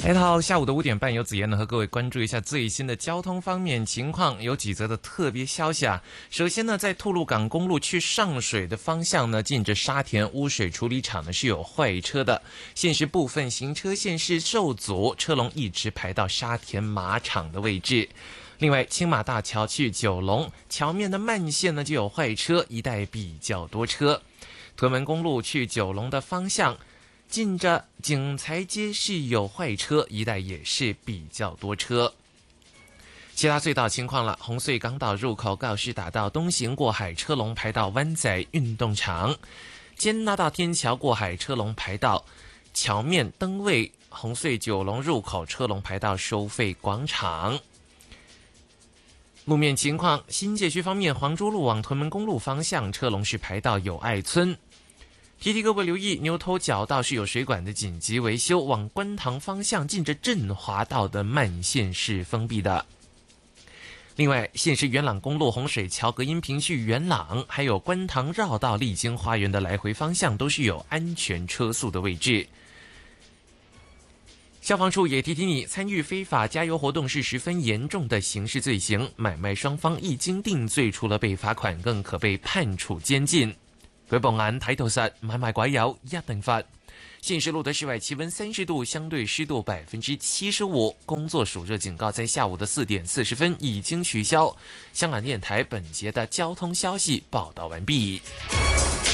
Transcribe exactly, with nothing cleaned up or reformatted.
来到下午的五点半，由子妍呢和各位关注一下最新的交通方面情况，有几则的特别消息啊。首先呢，在吐露港公路去上水的方向呢，近着沙田污水处理厂呢是有坏车的，现时部分行车线是受阻，车龙一直排到沙田马场的位置。另外，青马大桥去九龙桥面的慢线呢就有坏车，一带比较多车。屯门公路去九龙的方向，近着景财街是有坏车，一带也是比较多车。其他隧道情况了，红隧港岛入口告士打道东行过海车龙排到湾仔运动场，坚拿道天桥过海车龙排到桥面灯位，红隧九龙入口车龙排到收费广场。路面情况，新界区方面，黄珠路往屯门公路方向车龙是排到友爱村。提提各位留意，牛头角道是有水管的紧急维修，往观塘方向近着振华道的慢线是封闭的。另外，现时元朗公路洪水桥隔音屏去元朗，还有观塘绕道丽晶花园的来回方向都是有安全车速的位置。消防处也提提你，参与非法加油活动是十分严重的刑事罪行，买卖双方一经定罪，除了被罚款，更可被判处监禁。舉報眼睇到實，買賣鬼友一定罰。現時錄得室外氣溫三十度，相對濕度百分之七十五，工作暑熱警告在下午的四點四十分已經取消。香港電台本節的交通消息報道完畢。